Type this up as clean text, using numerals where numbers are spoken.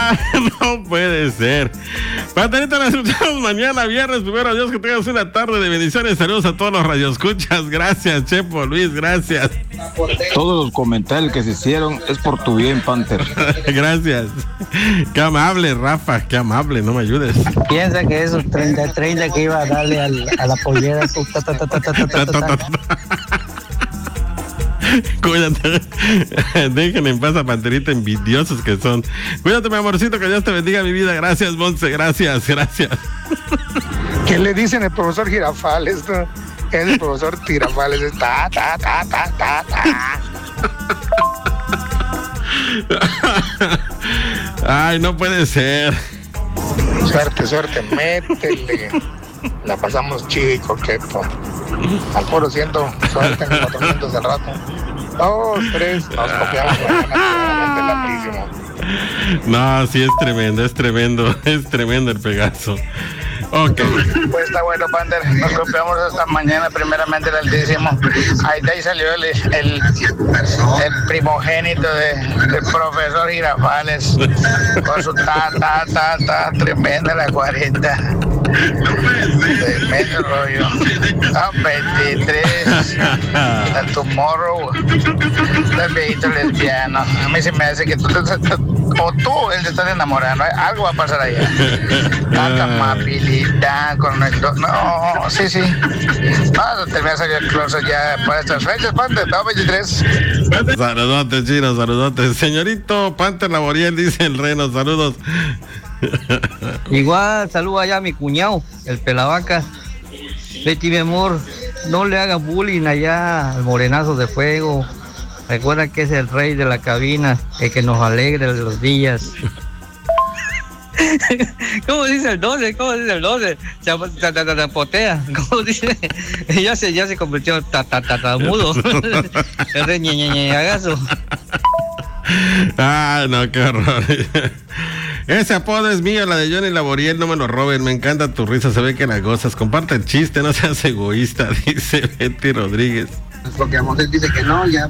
No puede ser. Panterita, nos escuchamos mañana, viernes. Primero, Dios, que tengas una tarde de bendiciones. Saludos a todos los radioescuchas. Gracias, Chepo, Luis, gracias. Todos los comentarios que se hicieron es por tu bien, Panther. Gracias. Qué amable, Rafa, qué amable, no me ayudes. Piensa que esos 30 que iba a darle a la pollera. Cuídate. Dejen en paz a Panterita, envidiosos que son. Cuídate, mi amorcito, que Dios te bendiga mi vida. Gracias, Monse, gracias. ¿Qué le dicen el profesor Girafales? ¿No? Es el profesor Girafales. Ay, no puede ser. Suerte, métele. La pasamos chido y coqueto. Al puro ciento, suerte en 400 al rato. 2, 3, nos copiamos mañana. No, sí, es tremendo el Pegaso. Ok. Pues está bueno, Panther. Nos copiamos esta mañana, primeramente el Altísimo. De ahí salió el primogénito del profesor Girafales. Con su tremenda la 40. Tremendo rollo. 23. La Tomorrow. El viejito lesbiano. A mí se me hace que tú él te estás enamorando. Algo va a pasar allá. Tanta amabilidad con el... No, sí. Vamos a terminar salir el closet ya para estas fechas, Panther. 23. Saludotes, Chino, saludotes. Señorito Panther Laboriel, dice el Reno, saludos. Igual, saludo allá a mi cuñado, el Pelavaca. Betty, mi amor, no le hagas bullying allá al morenazo de fuego. Recuerda que es el rey de la cabina, el que nos alegra de los días. ¿Cómo dice el 12? Se potea. ¿Cómo dice? Ya se convirtió en mudo. El rey ñeñeñagazo. Ah, no, qué horror. Ese apodo es mío, la de Johnny Laboriel, no me lo roben, me encanta tu risa, se ve que la gozas. Comparte el chiste, no seas egoísta, dice Betty Rodríguez. Porque Montes dice que no, ya